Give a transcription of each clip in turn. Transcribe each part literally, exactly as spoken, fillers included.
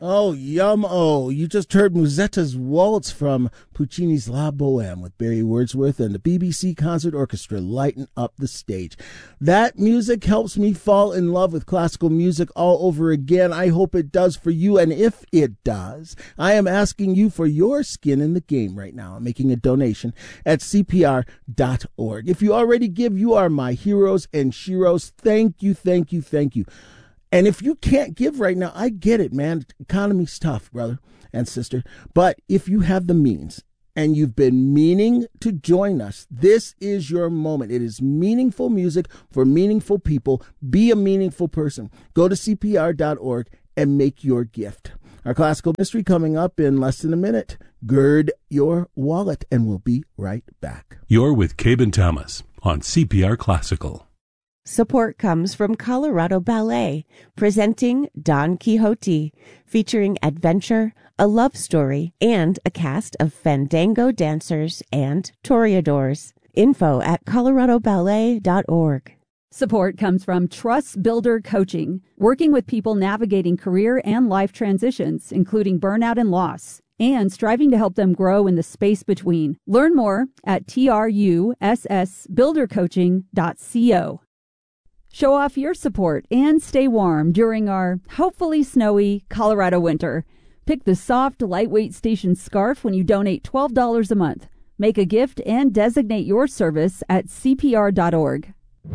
Oh, yum, oh. You just heard Musetta's Waltz from Puccini's La Boheme with Barry Wordsworth and the B B C Concert Orchestra lighting up the stage. That music helps me fall in love with classical music all over again. I hope it does for you, and if it does, I am asking you for your skin in the game right now. I'm making a donation at C P R dot org. If you already give, you are my heroes and sheroes. Thank you, thank you, thank you. And if you can't give right now, I get it, man. Economy's tough, brother and sister. But if you have the means and you've been meaning to join us, this is your moment. It is meaningful music for meaningful people. Be a meaningful person. Go to C P R dot org and make your gift. Our classical mystery coming up in less than a minute. Gird your wallet, and we'll be right back. You're with Cabin Thomas on C P R Classical. Support comes from Colorado Ballet, presenting Don Quixote, featuring adventure, a love story, and a cast of fandango dancers and toreadors. Info at colorado ballet dot org. Support comes from Trust Builder Coaching, working with people navigating career and life transitions, including burnout and loss, and striving to help them grow in the space between. Learn more at truss builder coaching dot co. Show off your support and stay warm during our hopefully snowy Colorado winter. Pick the soft, lightweight station scarf when you donate twelve dollars a month. Make a gift and designate your service at C P R dot org.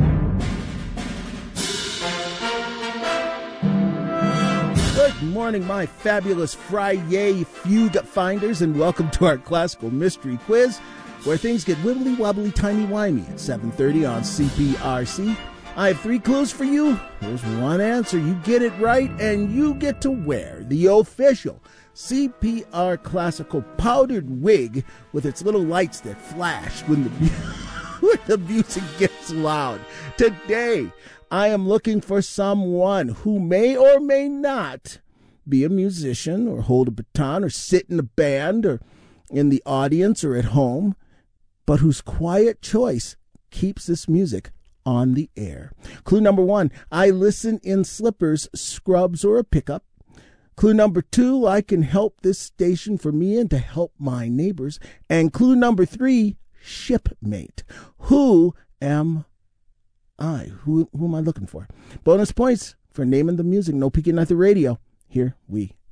Good morning, my fabulous Friday fugue finders, and welcome to our classical mystery quiz, where things get wibbly wobbly timey wimey at seven thirty on C P R C. I have three clues for you. There's one answer. You get it right, and you get to wear the official C P R Classical powdered wig with its little lights that flash when the, when the music gets loud. Today, I am looking for someone who may or may not be a musician or hold a baton or sit in a band or in the audience or at home, but whose quiet choice keeps this music on the air. Clue number one, I listen in slippers, scrubs, or a pickup. Clue number two, I can help this station for me and to help my neighbors. And clue number three, shipmate. Who am I? Who, who am I looking for? Bonus points for naming the music. No peeking at the radio. Here we